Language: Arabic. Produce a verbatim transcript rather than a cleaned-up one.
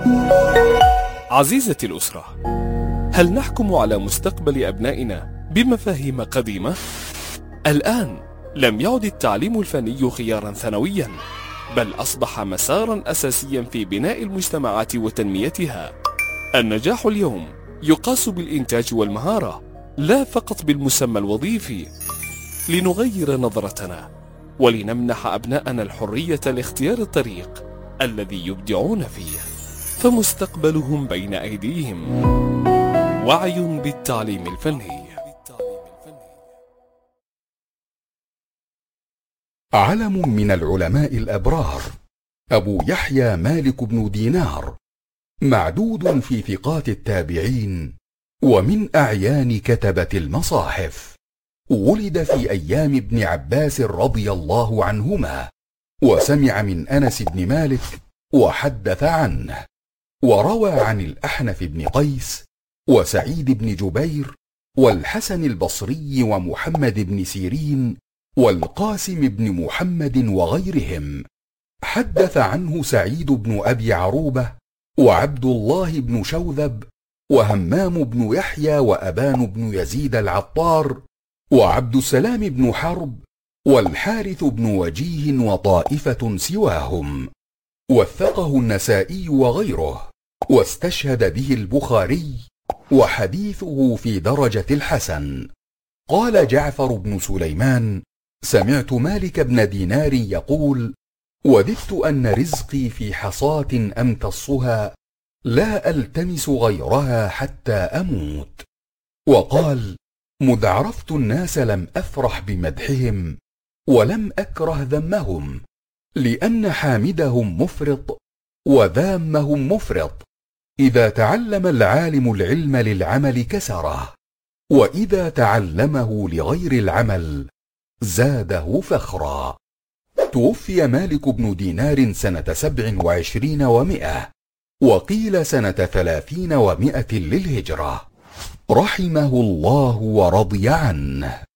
عزيزتي الأسرة، هل نحكم على مستقبل أبنائنا بمفاهيم قديمة؟ الآن لم يعد التعليم الفني خيارا ثانويا، بل أصبح مسارا أساسيا في بناء المجتمعات وتنميتها. النجاح اليوم يقاس بالإنتاج والمهارة، لا فقط بالمسمى الوظيفي. لنغير نظرتنا ولنمنح أبناءنا الحرية لاختيار الطريق الذي يبدعون فيه، فمستقبلهم بين أيديهم. وعي بالتعليم الفني. علم من العلماء الأبرار أبو يحيى مالك بن دينار، معدود في ثقات التابعين ومن أعيان كتبة المصاحف. ولد في أيام ابن عباس رضي الله عنهما، وسمع من أنس بن مالك وحدث عنه، وروى عن الأحنف بن قيس وسعيد بن جبير والحسن البصري ومحمد بن سيرين والقاسم بن محمد وغيرهم. حدث عنه سعيد بن أبي عروبة وعبد الله بن شوذب وهمام بن يحيى وأبان بن يزيد العطار وعبد السلام بن حرب والحارث بن وجيه وطائفة سواهم. وثقه النسائي وغيره، واستشهد به البخاري، وحديثه في درجة الحسن. قال جعفر بن سليمان: سمعت مالك بن دينار يقول: وددت أن رزقي في حصاة أمتصها لا ألتمس غيرها حتى أموت. وقال: مذ عرفت الناس لم أفرح بمدحهم ولم أكره ذمهم، لأن حامدهم مفرط وذامهم مفرط. إذا تعلم العالم العلم للعمل كسره، وإذا تعلمه لغير العمل زاده فخرا. توفي مالك بن دينار سنة سبع وعشرين ومئة، وقيل سنة ثلاثين ومئة للهجرة، رحمه الله ورضي عنه.